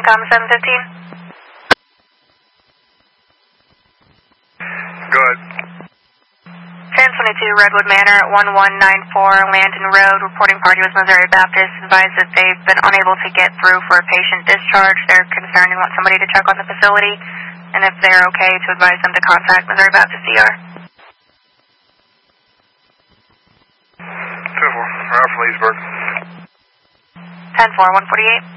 Incom 715. Go ahead. 1022 Redwood Manor at 1194 Landon Road. Reporting party was Missouri Baptist. Advised that they've been unable to get through for a patient discharge. They're concerned and want somebody to check on the facility. And if they're okay, to advise them to contact Missouri Baptist ER. 10-4, Ralph Leesburg. 10-4, 148.